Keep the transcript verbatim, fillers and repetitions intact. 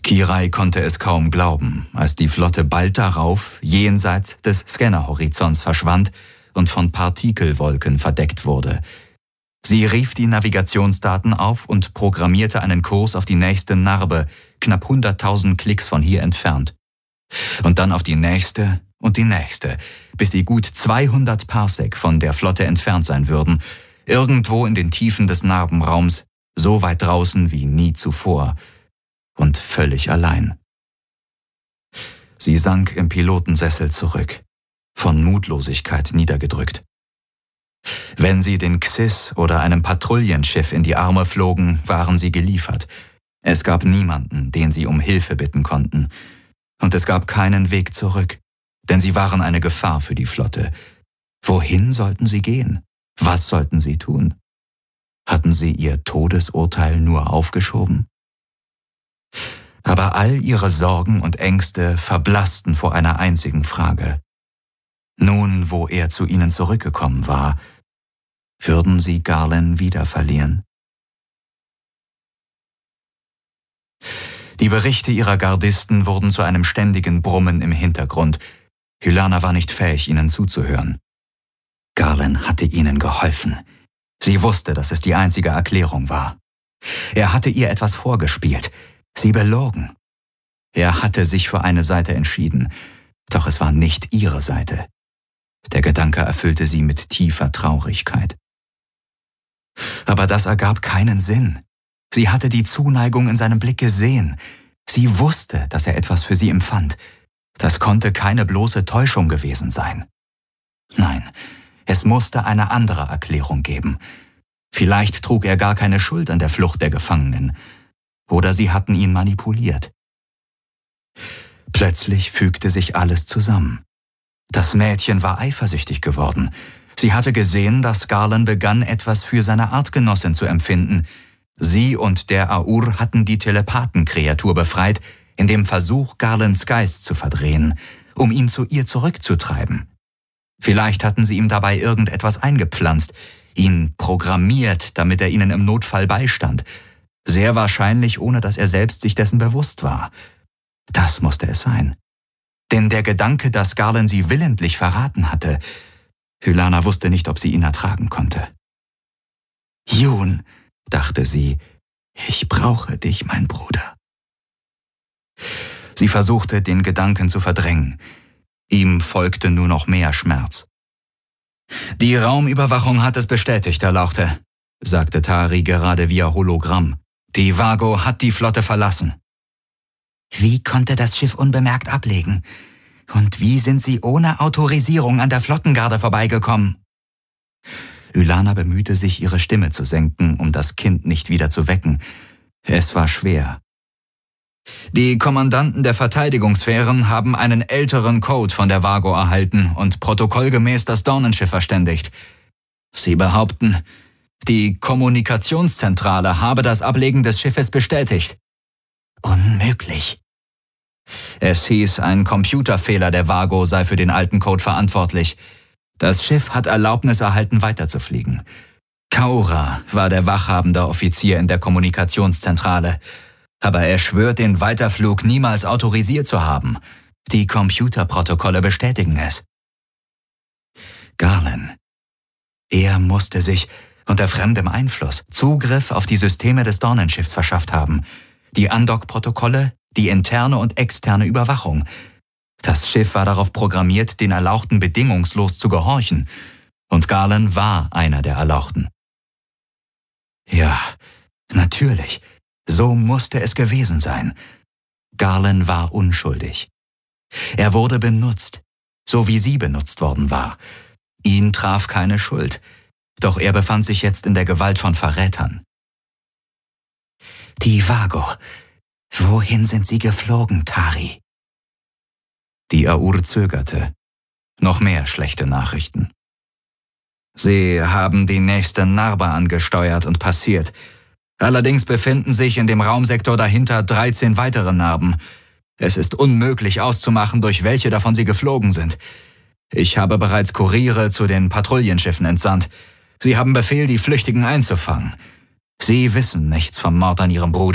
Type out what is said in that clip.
Kirai konnte es kaum glauben, als die Flotte bald darauf jenseits des Scannerhorizonts verschwand und von Partikelwolken verdeckt wurde. Sie rief die Navigationsdaten auf und programmierte einen Kurs auf die nächste Narbe, knapp hunderttausend Klicks von hier entfernt. Und dann auf die nächste und die nächste, bis sie gut zweihundert Parsec von der Flotte entfernt sein würden, irgendwo in den Tiefen des Narbenraums, so weit draußen wie nie zuvor und völlig allein. Sie sank im Pilotensessel zurück, von Mutlosigkeit niedergedrückt. Wenn sie den Xys oder einem Patrouillenschiff in die Arme flogen, waren sie geliefert. Es gab niemanden, den sie um Hilfe bitten konnten. Und es gab keinen Weg zurück, denn sie waren eine Gefahr für die Flotte. Wohin sollten sie gehen? Was sollten sie tun? Hatten sie ihr Todesurteil nur aufgeschoben? Aber all ihre Sorgen und Ängste verblassten vor einer einzigen Frage. Nun, wo er zu ihnen zurückgekommen war, würden sie Garland wieder verlieren? Die Berichte ihrer Gardisten wurden zu einem ständigen Brummen im Hintergrund. Hyläna war nicht fähig, ihnen zuzuhören. Garland hatte ihnen geholfen. Sie wusste, dass es die einzige Erklärung war. Er hatte ihr etwas vorgespielt, sie belogen. Er hatte sich für eine Seite entschieden, doch es war nicht ihre Seite. Der Gedanke erfüllte sie mit tiefer Traurigkeit. Aber das ergab keinen Sinn. Sie hatte die Zuneigung in seinem Blick gesehen. Sie wusste, dass er etwas für sie empfand. Das konnte keine bloße Täuschung gewesen sein. Nein, es musste eine andere Erklärung geben. Vielleicht trug er gar keine Schuld an der Flucht der Gefangenen. Oder sie hatten ihn manipuliert. Plötzlich fügte sich alles zusammen. Das Mädchen war eifersüchtig geworden. Sie hatte gesehen, dass Garland begann, etwas für seine Artgenossin zu empfinden. Sie und der Aur hatten die Telepathenkreatur befreit, in dem Versuch, Garlands Geist zu verdrehen, um ihn zu ihr zurückzutreiben. Vielleicht hatten sie ihm dabei irgendetwas eingepflanzt, ihn programmiert, damit er ihnen im Notfall beistand. Sehr wahrscheinlich, ohne dass er selbst sich dessen bewusst war. Das musste es sein. Denn der Gedanke, dass Garland sie willentlich verraten hatte, Hyläna wusste nicht, ob sie ihn ertragen konnte. »Jun«, dachte sie, »ich brauche dich, mein Bruder.« Sie versuchte, den Gedanken zu verdrängen. Ihm folgte nur noch mehr Schmerz. »Die Raumüberwachung hat es bestätigt, Erlauchte«, sagte Tari gerade via Hologramm. »Die Vago hat die Flotte verlassen.« »Wie konnte das Schiff unbemerkt ablegen? Und wie sind sie ohne Autorisierung an der Flottengarde vorbeigekommen?« Hyläna bemühte sich, ihre Stimme zu senken, um das Kind nicht wieder zu wecken. Es war schwer. »Die Kommandanten der Verteidigungssphären haben einen älteren Code von der Vago erhalten und protokollgemäß das Dornenschiff verständigt. Sie behaupten, die Kommunikationszentrale habe das Ablegen des Schiffes bestätigt.« »Unmöglich.« Es hieß, ein Computerfehler der Vago sei für den alten Code verantwortlich. Das Schiff hat Erlaubnis erhalten, weiterzufliegen. Kaura war der wachhabende Offizier in der Kommunikationszentrale. Aber er schwört, den Weiterflug niemals autorisiert zu haben. Die Computerprotokolle bestätigen es. Garland. Er musste sich unter fremdem Einfluss Zugriff auf die Systeme des Dornenschiffs verschafft haben. Die Andock-Protokolle, die interne und externe Überwachung. Das Schiff war darauf programmiert, den Erlauchten bedingungslos zu gehorchen. Und Garland war einer der Erlauchten. Ja, natürlich. So musste es gewesen sein. Garland war unschuldig. Er wurde benutzt, so wie sie benutzt worden war. Ihn traf keine Schuld, doch er befand sich jetzt in der Gewalt von Verrätern. Die Vago. Wohin sind sie geflogen, Tari? Die Aur zögerte. Noch mehr schlechte Nachrichten. Sie haben die nächste Narbe angesteuert und passiert. Allerdings befinden sich in dem Raumsektor dahinter dreizehn weitere Narben. Es ist unmöglich auszumachen, durch welche davon sie geflogen sind. Ich habe bereits Kuriere zu den Patrouillenschiffen entsandt. Sie haben Befehl, die Flüchtigen einzufangen. Sie wissen nichts vom Mord an ihrem Bruder.